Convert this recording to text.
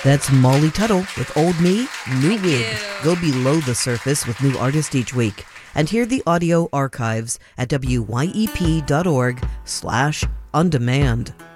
That's Molly Tuttle with Old Me, New Wig. you. Go below the surface with new artists each week. And hear the audio archives at wyep.org/ondemand.